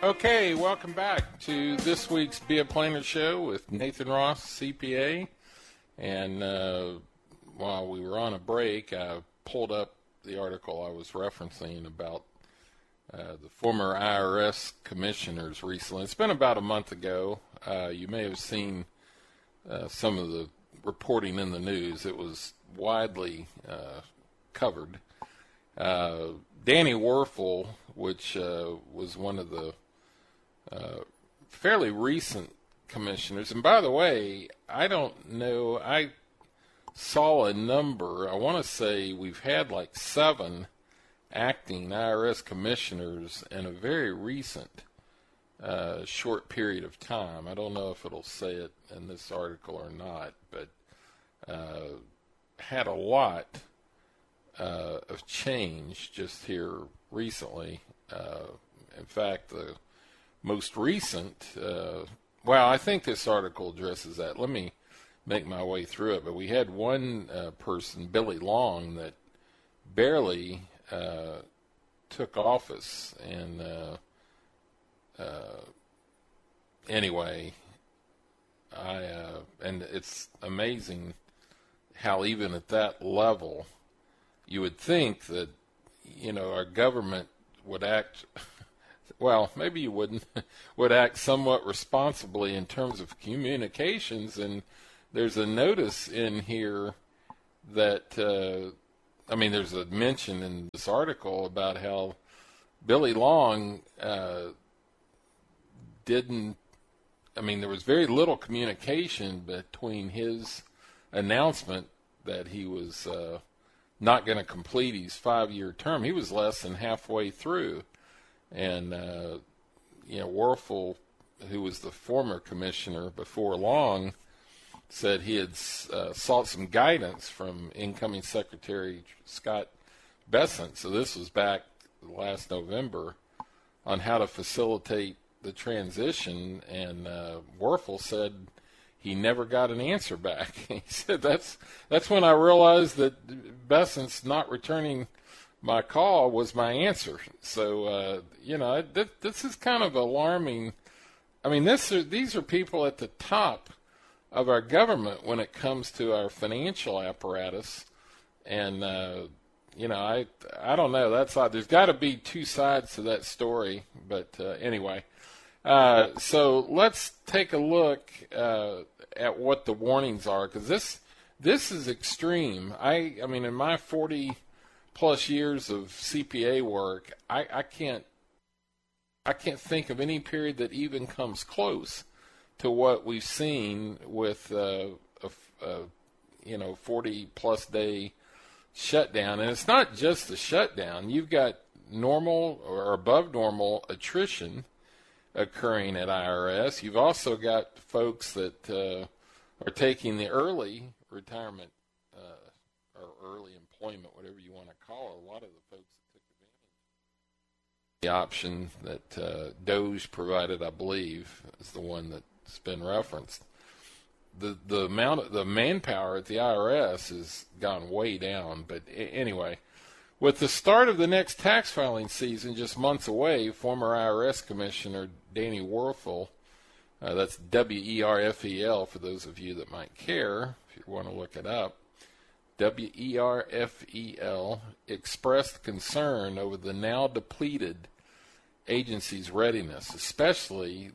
Okay, welcome back to this week's Be a Planner Show with Nathan Ross, CPA. And while we were on a break, I pulled up the article I was referencing about the former IRS commissioners recently. It's been about a month ago. You may have seen some of the reporting in the news. It was widely covered. Danny Werfel, which was one of the fairly recent commissioners. And by the way, I don't know, I saw a number, I want to say we've had like 7 acting IRS commissioners in a very recent short period of time. I don't know if it'll say it in this article or not, but had a lot of change just here recently. In fact, the most recent, I think this article addresses that. Let me make my way through it. But we had one person, Billy Long, that barely took office. And anyway, and it's amazing how even at that level, you would think that, our government would act, well, maybe you wouldn't, would act somewhat responsibly in terms of communications. And there's a notice in here that, there's a mention in this article about how Billy Long there was very little communication between his announcement that he was not going to complete his 5-year term. He was less than halfway through. And, Werfel, who was the former commissioner before Long, said he had sought some guidance from incoming Secretary Scott Bessent. So this was back last November on how to facilitate the transition. And Werfel said he never got an answer back. He said that's when I realized that Bessent's not returning my call was my answer. So, this is kind of alarming. These are people at the top of our government when it comes to our financial apparatus. And, I don't know. There's got to be 2 sides to that story. But anyway, so let's take a look at what the warnings are, because this is extreme. In my 40 plus years of CPA work, I can't think of any period that even comes close to what we've seen with a 40 plus day shutdown. And it's not just the shutdown. You've got normal or above normal attrition occurring at IRS. You've also got folks that are taking the early retirement or early employment, whatever you want to call it. A lot of the folks that took advantage of the option that DOGE provided, I believe, is the one that's been referenced. The amount of the manpower at the IRS has gone way down. But anyway, with the start of the next tax filing season just months away, former IRS Commissioner Danny Werfel, that's Werfel for those of you that might care, if you want to look it up, Werfel expressed concern over the now depleted agency's readiness, especially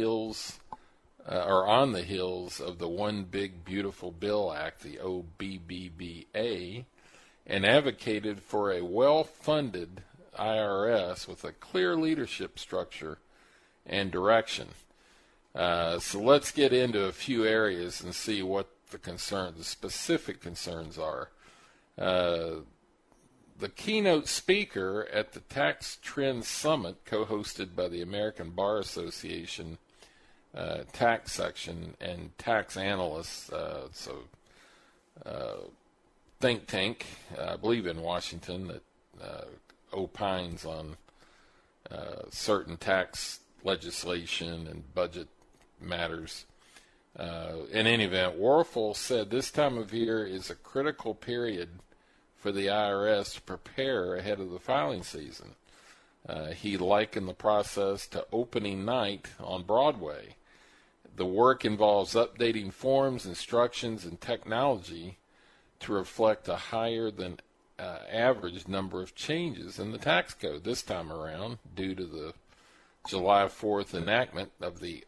on the heels of the One Big Beautiful Bill Act, the OBBBA, and advocated for a well-funded IRS with a clear leadership structure and direction. So let's get into a few areas and see what the specific concerns are. The keynote speaker at the Tax Trends Summit, co-hosted by the American Bar Association tax section and tax analysts, think tank, I believe in Washington, that opines on certain tax legislation and budget matters. In any event, Werfel said this time of year is a critical period for the IRS to prepare ahead of the filing season. He likened the process to opening night on Broadway. The work involves updating forms, instructions, and technology to reflect a higher than average number of changes in the tax code this time around due to the July 4th enactment of the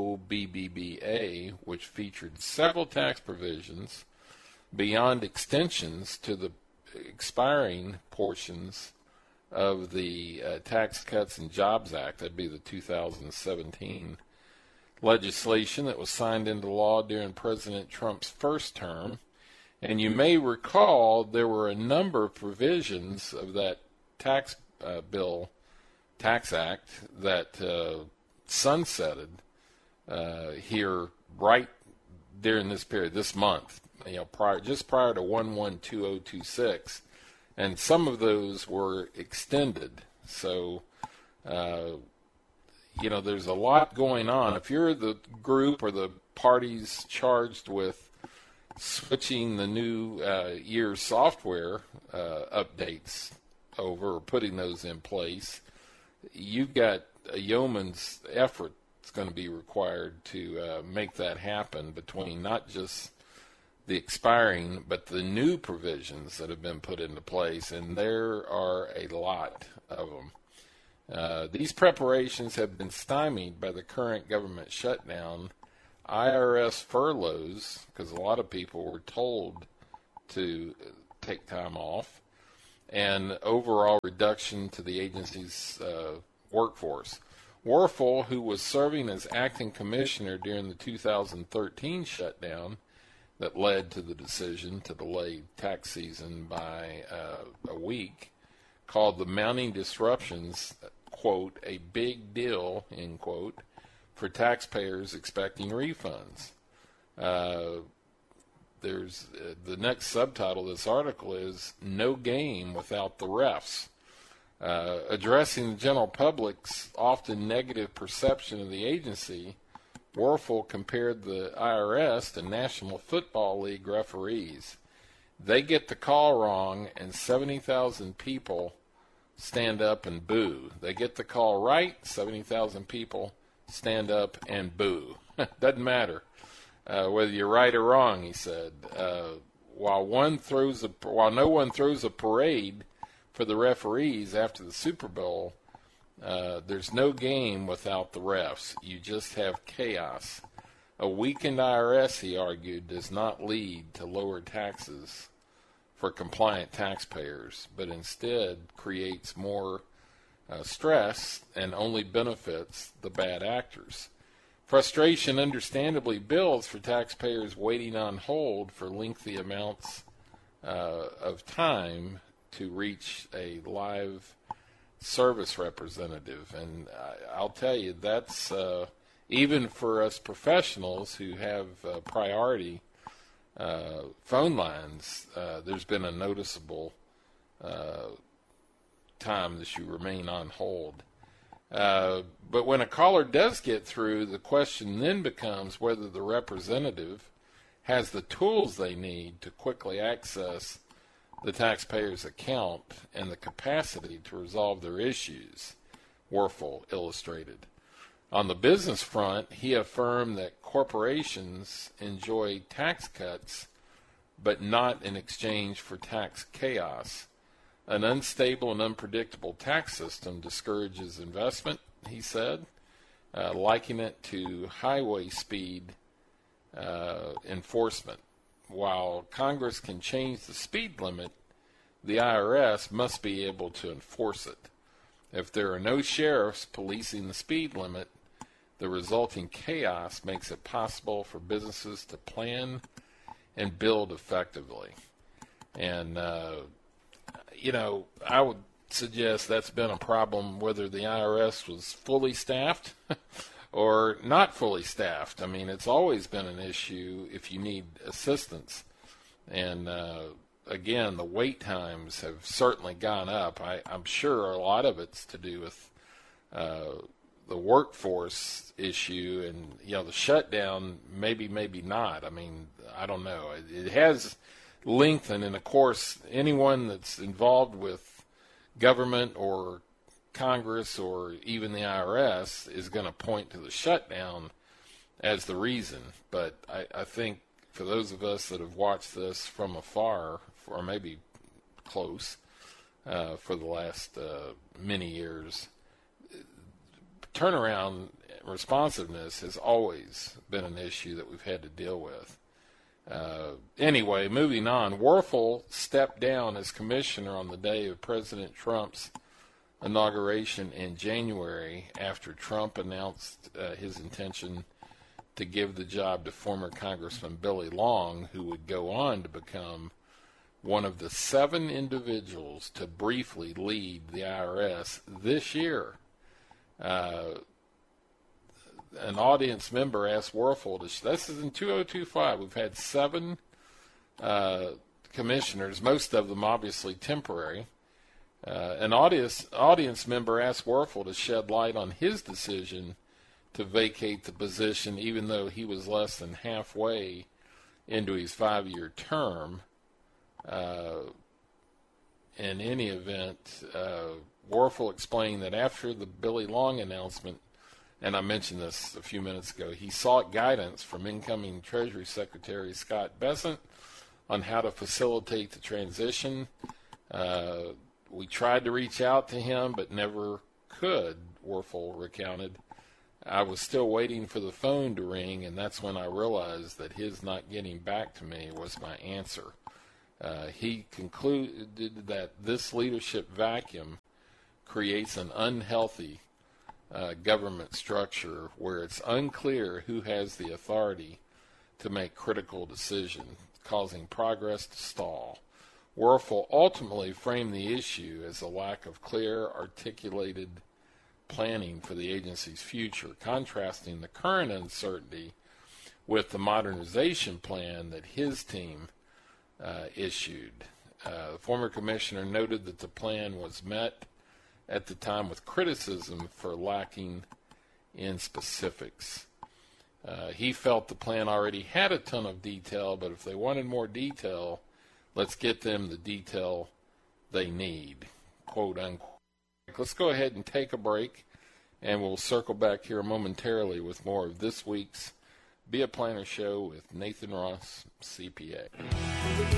OBBBA, which featured several tax provisions beyond extensions to the expiring portions of the Tax Cuts and Jobs Act. That'd be the 2017 legislation that was signed into law during President Trump's first term. And you may recall there were a number of provisions of that tax Tax Act that sunsetted here right during this period, this month, just prior to 1/1/2026, and some of those were extended. So, there's a lot going on. If you're the group or the parties charged with switching the new year's software updates over or putting those in place, you've got a yeoman's effort that's going to be required to make that happen between not just the expiring but the new provisions that have been put into place, and there are a lot of them. These preparations have been stymied by the current government shutdown, IRS furloughs, because a lot of people were told to take time off, and overall reduction to the agency's workforce. Werfel, who was serving as acting commissioner during the 2013 shutdown that led to the decision to delay tax season by a week, called the mounting disruptions, quote, a big deal, end quote, for taxpayers expecting refunds. There's the next subtitle of this article is "No Game Without the Refs." Addressing the general public's often negative perception of the agency, Werfel compared the IRS to National Football League referees. They get the call wrong and 70,000 people stand up and boo. They get the call right, 70,000 people stand up and boo. Doesn't matter whether you're right or wrong, he said. While no one throws a parade for the referees after the Super Bowl, there's no game without the refs. You just have chaos. A weakened IRS, he argued, does not lead to lower taxes for compliant taxpayers, but instead creates more stress and only benefits the bad actors. Frustration understandably builds for taxpayers waiting on hold for lengthy amounts of time to reach a live service representative. And I'll tell you, that's even for us professionals who have priority phone lines, there's been a noticeable time that you remain on hold. But when a caller does get through, the question then becomes whether the representative has the tools they need to quickly access the taxpayer's account and the capacity to resolve their issues, Werfel illustrated. On the business front, he affirmed that corporations enjoy tax cuts, but not in exchange for tax chaos. An unstable and unpredictable tax system discourages investment, he said, likening it to highway speed enforcement. While Congress can change the speed limit, the IRS must be able to enforce it. If there are no sheriffs policing the speed limit, the resulting chaos makes it possible for businesses to plan and build effectively. And I would suggest that's been a problem whether the IRS was fully staffed or not fully staffed. I mean, it's always been an issue if you need assistance. And again, the wait times have certainly gone up. I'm sure a lot of it's to do with the workforce issue and, the shutdown, maybe not. I mean, I don't know. It has lengthened, and of course anyone that's involved with government or Congress or even the IRS is going to point to the shutdown as the reason. But I think for those of us that have watched this from afar, or maybe close, for the last many years, turnaround responsiveness has always been an issue that we've had to deal with. Anyway, moving on, Werfel stepped down as commissioner on the day of President Trump's inauguration in January after Trump announced his intention to give the job to former Congressman Billy Long, who would go on to become one of the 7 individuals to briefly lead the IRS this year. An audience member asked Werfel, this is in 2025, we've had 7 commissioners, most of them obviously temporary. An audience member asked Werfel to shed light on his decision to vacate the position, even though he was less than halfway into his 5-year term. In any event, Werfel explained that after the Billy Long announcement, and I mentioned this a few minutes ago, he sought guidance from incoming Treasury Secretary Scott Bessent on how to facilitate the transition. We tried to reach out to him, but never could, Werfel recounted. I was still waiting for the phone to ring, and that's when I realized that his not getting back to me was my answer. He concluded that this leadership vacuum creates an unhealthy government structure where it's unclear who has the authority to make critical decisions, causing progress to stall. Werfel ultimately framed the issue as a lack of clear, articulated planning for the agency's future, contrasting the current uncertainty with the modernization plan that his team issued. The former commissioner noted that the plan was met at the time with criticism for lacking in specifics. He felt the plan already had a ton of detail, but if they wanted more detail, let's get them the detail they need, quote unquote. Let's go ahead and take a break, and we'll circle back here momentarily with more of this week's Be a Planner Show with Nathan Ross, CPA.